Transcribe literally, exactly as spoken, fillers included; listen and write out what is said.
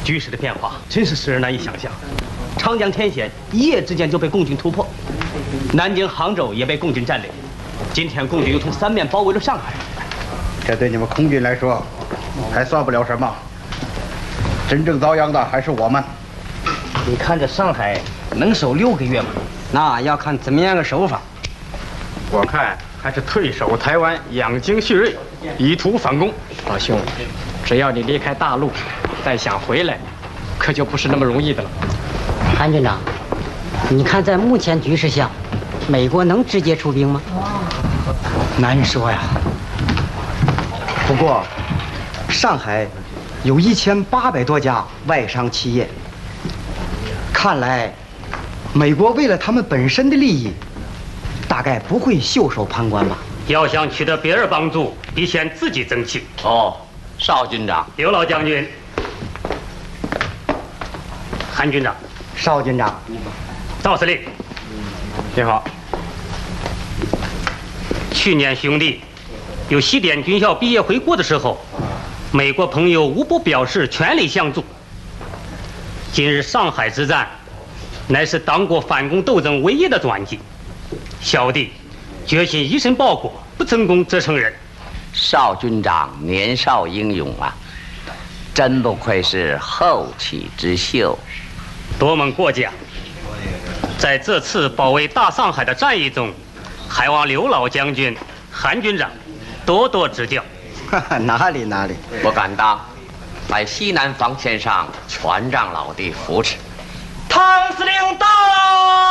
局势的变化真是使人难以想象。长江天险一夜之间就被共军突破，南京、杭州也被共军占领。今天共军又从三面包围了上海， 这对你们空军来说还算不了什么，真正遭殃的还是我们。 你看这上海能守六个月吗？那要看怎么样个守法。 我看还是退守台湾，养精蓄锐，以图反攻。 老兄，只要你离开大陆，再想回来，可就不是那么容易的了。 韩军长，你看在目前局势下，美国能直接出兵吗？ 难说呀。不过，上海有一千八百多家外商企业，看来美国为了他们本身的利益，大概不会袖手旁观吧。 要想取得别人帮助，必先自己争气。 哦，邵军长， 刘老将军，韩军长， 邵军长， 赵司令， 你好。 去年兄弟有西点军校毕业回国的时候，美国朋友无不表示全力相助。今日上海之战，乃是党国反攻斗争唯一的转机。小弟决心以身报国，不成功则成仁。 邵军长年少英勇啊，真不愧是后起之秀。 多蒙过奖。在这次保卫大上海的战役中，还望刘老将军、韩军长多多指教。 哪里哪里， 不敢当，在西南防线上全仗老弟扶持。 唐司令到！